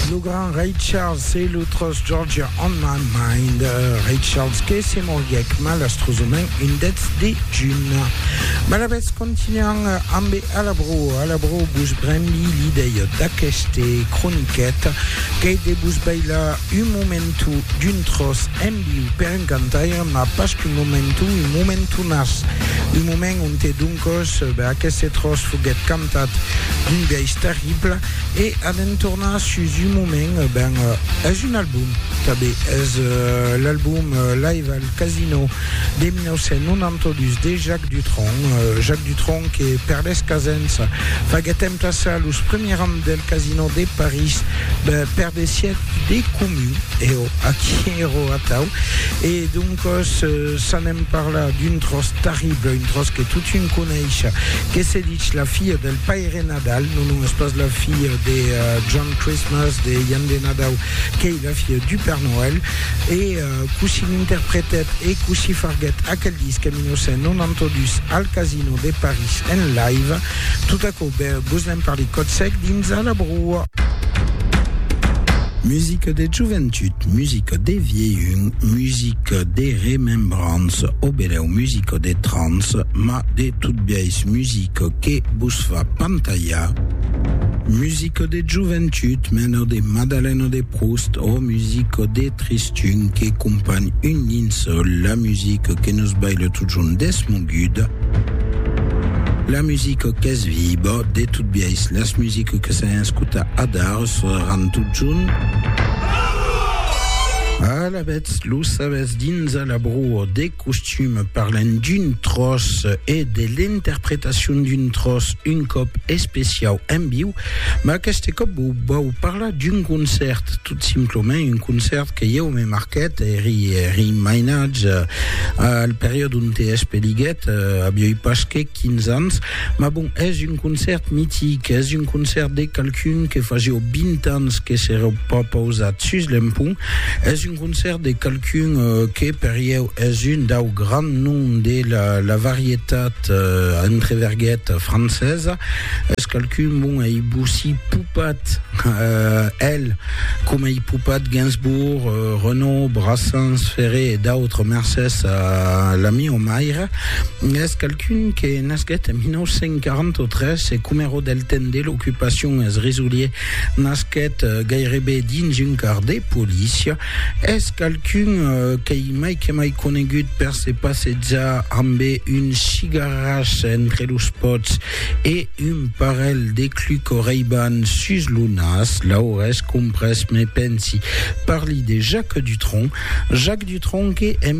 le grand Ray Charles, c'est l'Outros Georgia on my mind. Ray Charles, che c'est mon gec, malastrosement, une dette des dunes. Malabès continuant ambe à la bro, bouche bremli, l'idée d'aqueste chroniquette, che de bouche baila un momentu d'une trosse embiu per encantaire, ma pas qu'un momentu nas. Un moment on te duncos, aquesta trosse fuguet cantat d'un gage terrible, et à tourner sur un moment, és un album, també, és l'album live al Casino de 1992 de Jacques Dutronc que per les casens faguetem plaça los premiers rangs del Casino de Paris per des siècles de communes aquí ero atau et donc ça n'aime parla d'une trosse terrible, une trosse que tout une coneix que c'est dit la fille del Père Nadal, non es pas la fille de John Christmas de Yann de Nadal, qui est la fille du Père Noël, et Coussi l'interprète et Coussi farguet à quel disque 1992 al Casino de Paris en live. Tout à coup, vous n'aimez parler code sec dins à la broue. Musique des juventud, musique des vieilluns, musique des remembrances, obeleu musique des trans, ma de toutes vieilles musique que vous fa pantalla. Musique de juventud, meno de Madeleine de Proust, o musique de Tristun, qui accompagne une ligne seule, la musique que nous baille toujours desmogud. La musique qu'est vibre, de toutes vieilles, la musique que ça escuta adar, se rend tout jeune. À la bête, l'eau savait dins à la broue des costumes parlant d'une trosse et de l'interprétation d'une trosse, une cop spéciale en bio. Mais cette cop, vous parle d'un concert, tout simplement, un concert que j'ai me marqué et mainage à la période où t'es espéliguet, à bien pas que 15 ans. Mais bon, est un concert mythique, est un concert de quelqu'un qui faisait au 20 ans que serait pas posé sur l'impôt, est un concert de quelqu'un qui période est une d'un grand nom de la variété entreverguette française. Est quelqu'un bon et boussi poupat elle comme il poupat Gainsbourg, Renaud, Brassens, Ferré et d'autres Mercedes à l'ami Omaire. Est quelqu'un qui est nasquet en 1943 et comme delten de l'occupation est résoulier nasquet gairebe dins un quart de police. Est quelqu'un qui mai conegut per se passejar amb un cigarrache entre los pots et un parell de cluc Ray-Ban sus lunas, là où est compress me pensi parli de Jacques Dutronc qui en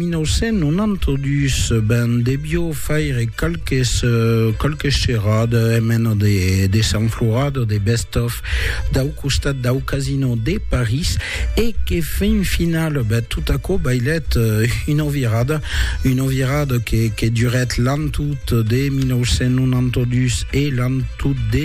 1992 debio faire quelques xerrades emeno de San Florado de best of dau costat dau Casino de Paris et qui fait une finale tout à coup bailet une ovirade qui durait l'an tout de 1992 et l'an tout de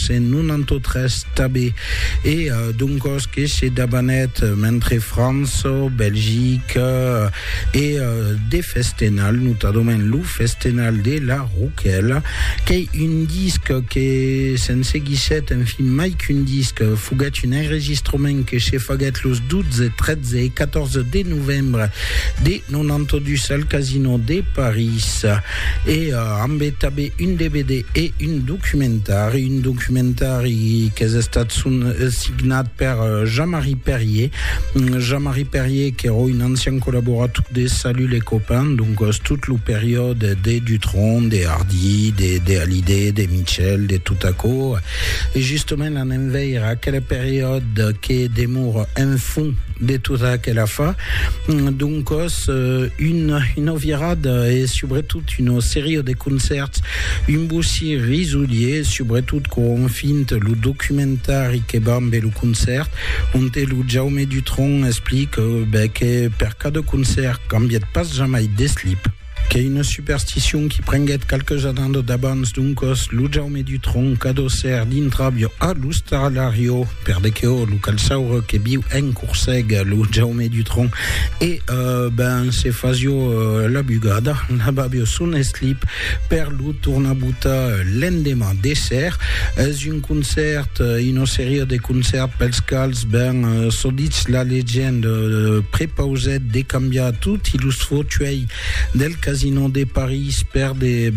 1993 tabé et donc que c'est d'abanet mentre France, Belgique et des festenal notamment le festenal de la Rouquelle qui est un disque qui sense guichet un film mai qu'un disque fugat un enregistrement que chez fagat los 12 13 et 14 de novembre de 92 al Casino de Paris et amb tabé un DVD et un documentaire qui est signat per Jean-Marie Perrier qui est un ancien collaborateur de Salut les copains, donc toute la période des Dutronc, des Hardy, des Hallyday, des Mitchell, des Toutaco et justement en enveille à quelle période qui démour un fond de tout ça qu'elle a fait donc une ovirade et surtout une série de concerts un boussi risoulier surtout qu'on finte le documentaire qui bambe le concert on te le Jaume Dutronc explique que per cas de concert canviet pas jamais des slip. Qui est une superstition qui prenguet quelques années d'avance d'uncos, lu Jaume du Tron, cadosser d'intrabio a l'ustalario, per dekeo, lu calsaure che biu en courseg, lu Jaume du Tron, et se fazio la bugada, la babio sun slip, per lu tornabuta l'endema dessert, es un concert, une série de concerts pelscals, sodits la légende prepauset decambia tout illustro tuei del Casino de Paris per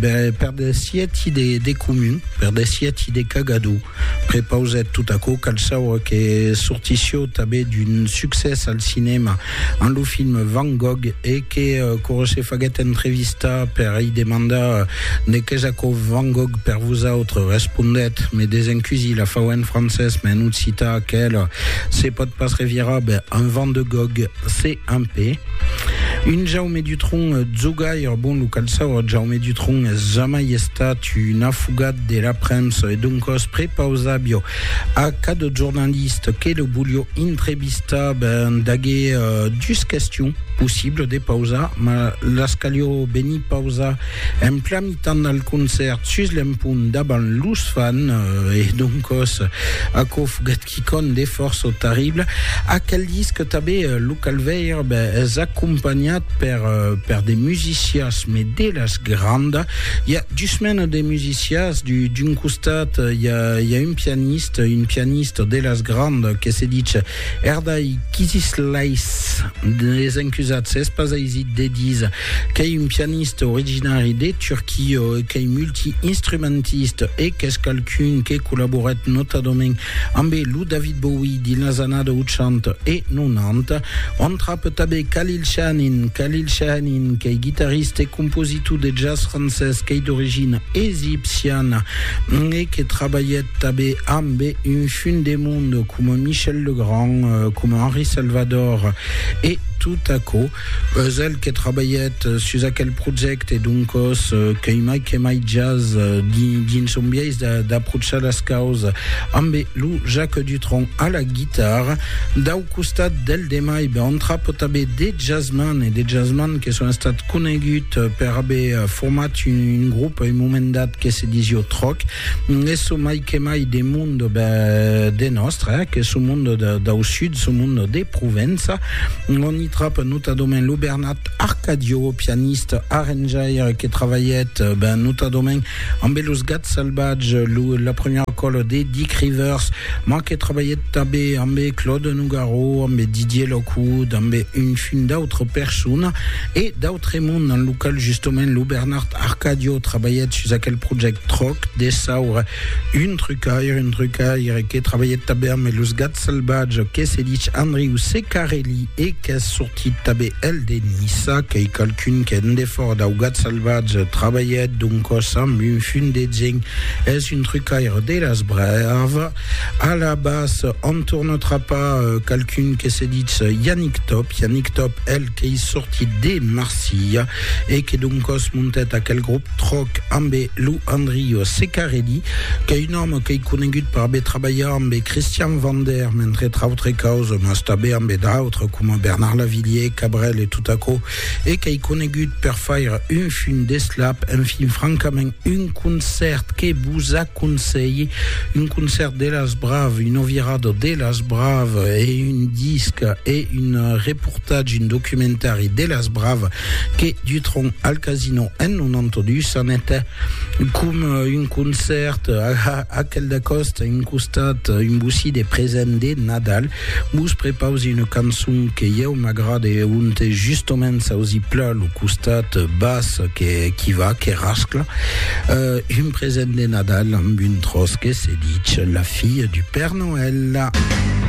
des sieti des communes, per des sieti des cagado, prepauset tout à coup calçao che sortisio tabé d'un succès al cinéma en le film Van Gogh et que corose faget entrevista per i demanda ne quesaco Van Gogh per vous autres respondet mais des incusi la fauen française mais nous cita qu'elle c'est pas de passe riviera un Van de Gogh c'est un P. Une Jaume du Tron Zogair, bon, le calçao Jaume du Tron jamais estat une fugade de la presse et donc prepausabio a cada journaliste que le boulio entrevista d'agé dus question possible de pausa ma l'ascalio beni pausa en plein mi-temps del concert sus l'empun d'abans lus fan et donc a fugat qui con des forces terribles a quel disque tabé local veir es accompagnat per des musicias mais de las grandes il y a du semaine des musicias d'un costat il y a une pianiste de las grandes qui se dit Erdai Kisislais des incusats c'est pas aisit des diz qui est un pianiste originaire de Turquie qui est multi-instrumentiste et qui est quelqu'un qui collabore notamment avec Lou David Bowie di Lazana de Uchant et Nonante on trappe tabé Khalil Shahin qui est guitariste et compositeur de jazz français qui est d'origine égyptienne et qui travaillait tabé avec un fin des mondes comme Michel Legrand comme Henri Salvador et tout à coup, elle qui travaillait sur quel projet et donc que mai jazz din son biais d'approcher la cause amb Lou Jacques Dutronc à la guitare d'au costat del demai on trappe tabé des jazzman qui sont estat conegut per haver format un groupe un moment dat que se disio troc et so mai des mondes des nostres que ce monde d'au sud ce monde des Provença on y trappe notamment le Bernard Arcadio, pianiste arranger qui travaillait notamment en Belos Gats Salvage, la première école des Dick Rivers, moi qui travaillait tabé en Claude Nougaro, en Didier Lockwood, en une fin d'autres personnes et d'autres mondes dans lequel justement le Bernard Arcadio travaillait sur quel projet troc des saures une trucaille qui travaillait tabé en Belos Gats Salvage, qui s'est dit Andriu Secarelli et qui est sorti tabé el de Nissa qui est quelqu'un qui est un effort d'Augat Salvage travaillait donc ensemble une fin de zing est une trucaille de las braves à la basse on tournera pas quelqu'un qui se dit Yannick Top elle qui est sorti de Marseille et qui donc montait à quel groupe troc ambe Lou Andrio Secarelli qui est un homme qui est connu par des travailleurs ambe Christian Vander mentre autre cause mastabé ambe d'autres comme Bernard Lavillier Cabrel et tout à coup et qui est connu per faire un film de slap un film francament un concert qui vous a conseillé un concert de las Braves une ovirado de las Braves et un disque et une reportage un documentaire de las Braves qui du tronc al casino en non entendu ça n'était comme un concert à quel d'acoste un costat un boussi de présent de Nadal vous prépause une chanson qui est au m'agrade et on est justement ça aussi plat le costat basse qui va qui rascle une présent de Nadal une trosse qui c'est dit la fille du Père Noël.